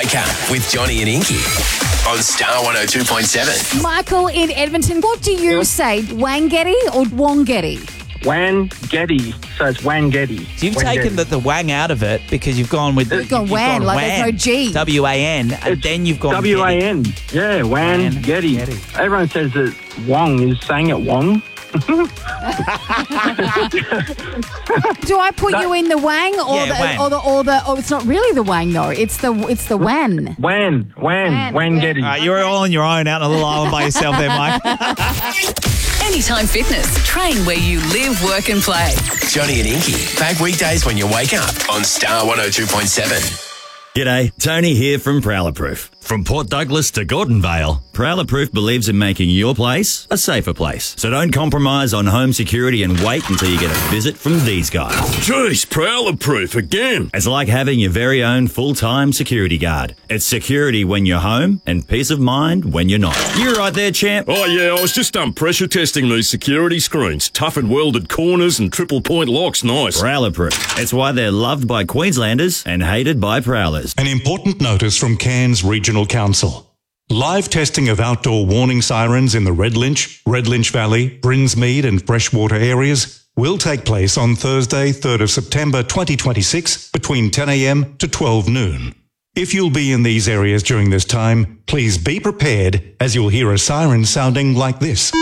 Wake Up with Johnny and Inky on Star 102.7. Michael in Edmonton, what do you say, Wangetti or Wongetti? Wangetti. So it's Wangetti. So you've taken the wang out of it because you've gone with You've gone Wan, like there's no G. W-A-N, and then you've gone W-A-N. Yeah, Wangetti. Everyone says that Wong is saying it Wong. Do I put you in the Wang or or it's not really the Wang though. It's the Wan. Wangetti. You're all on your own out on a little island by yourself there, Mike. Anytime Fitness. Train where you live, work and play. Johnny and Inky, back weekdays when you wake up on Star 102.7. G'day, Tony here from Prowler Proof. From Port Douglas to Gordon Vale, Prowler Proof believes in making your place a safer place. So don't compromise on home security and wait until you get a visit from these guys. Jeez, Prowler Proof again. It's like having your very own full-time security guard. It's security when you're home and peace of mind when you're not. You right there, champ? Oh yeah, I was just pressure testing these security screens. Tough and welded corners and triple point locks, nice. Prowler Proof. It's why they're loved by Queenslanders and hated by Prowlers. An important notice from Cairns Regional Council. Live testing of outdoor warning sirens in the Red Lynch Valley, Brinsmead and Freshwater areas will take place on Thursday, 3rd of September 2026 between 10 a.m. to 12 noon. If you'll be in these areas during this time, please be prepared as you'll hear a siren sounding like this.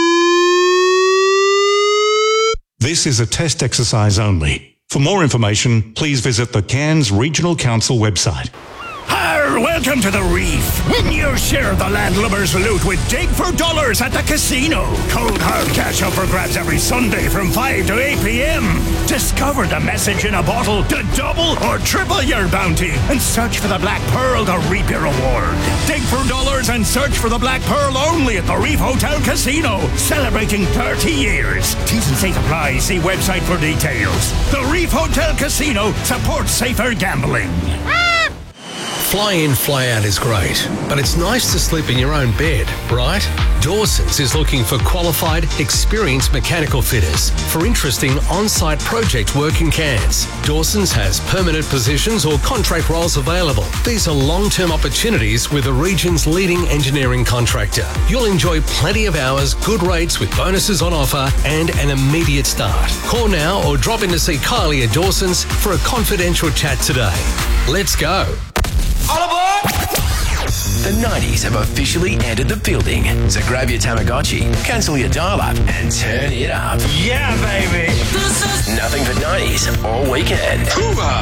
This is a test exercise only. For more information, please visit the Cairns Regional Council website. Welcome to the Reef. Win your share of the landlubber's loot with Dig for Dollars at the casino. Cold hard cash up for grabs every Sunday from 5 to 8 p.m. Discover the message in a bottle to double or triple your bounty and search for the Black Pearl to reap your reward. Dig for Dollars and search for the Black Pearl only at the Reef Hotel Casino. Celebrating 30 years. T's and C's apply. See website for details. The Reef Hotel Casino supports safer gambling. Fly in, fly out is great, but it's nice to sleep in your own bed, right? Dawson's is looking for qualified, experienced mechanical fitters for interesting on-site project work in Cairns. Dawson's has permanent positions or contract roles available. These are long-term opportunities with the region's leading engineering contractor. You'll enjoy plenty of hours, good rates with bonuses on offer, and an immediate start. Call now or drop in to see Kylie at Dawson's for a confidential chat today. Let's go. All aboard! The 90s have officially entered the building, so grab your Tamagotchi, cancel your dial-up, and turn it up. Yeah, baby. Nothing but 90s all weekend. Hoo-ha!